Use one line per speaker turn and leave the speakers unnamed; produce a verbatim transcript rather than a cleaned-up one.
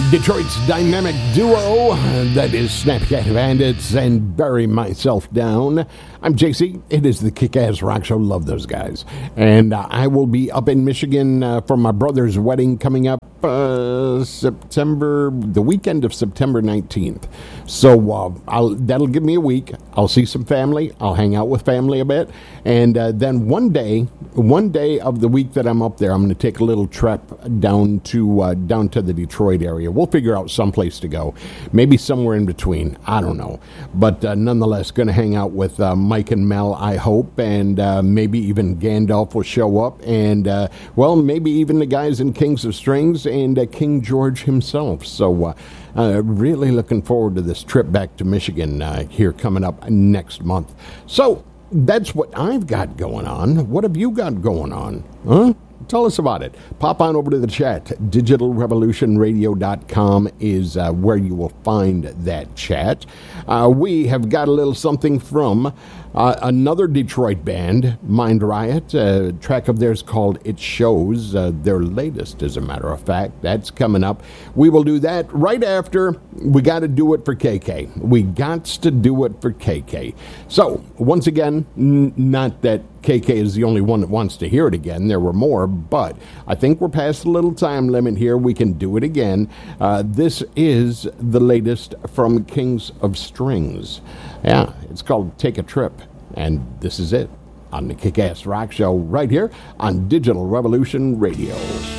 Detroit's dynamic duo, that is Snapchat Bandits and Bury Myself Down. I'm J C. It is the Kick-Ass Rock Show. Love those guys. And uh, I will be up in Michigan uh, for my brother's wedding coming up uh, September, the weekend of September nineteenth. So uh, I'll, that'll give me a week. I'll see some family. I'll hang out with family a bit. And uh, then one day, one day of the week that I'm up there, I'm going to take a little trip down to uh, down to the Detroit area. We'll figure out someplace to go. Maybe somewhere in between. I don't know. But uh, nonetheless, going to hang out with uh, Mike and Mel, I hope. And uh, maybe even Gandalf will show up. And, uh, well, maybe even the guys in Kings of Strings and uh, King George himself. So, uh, uh, really looking forward to this trip back to Michigan uh, here coming up next month. So, that's what I've got going on. What have you got going on? Huh? Tell us about it. Pop on over to the chat. digital revolution radio dot com is uh, where you will find that chat. Uh, we have got a little something from uh, another Detroit band, Mind Riot. A track of theirs called It Shows. Uh, their latest, as a matter of fact. That's coming up. We will do that right after. We got to do it for K K. We got to do it for K K. So, once again, n- not that K K is the only one that wants to hear it again. There were more, but I think we're past the little time limit here. We can do it again. Uh, this is the latest from Kings of Strings. Yeah, it's called Take a Trip, and this is it on the Kick-Ass Rock Show right here on Digital Revolution Radio.